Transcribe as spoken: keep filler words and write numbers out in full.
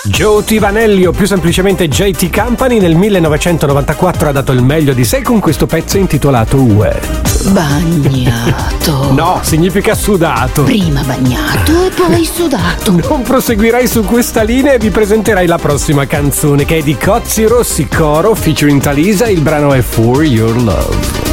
Joe T. Vanelli, o più semplicemente J T Company, nel millenovecentonovantaquattro ha dato il meglio di sé con questo pezzo intitolato Wet. Bagnato. No, significa sudato. Prima bagnato e poi sudato. Non proseguirai su questa linea e vi presenterai la prossima canzone, che è di Cozzi Rossi Coro featuring Talisa. Il brano è For Your Love.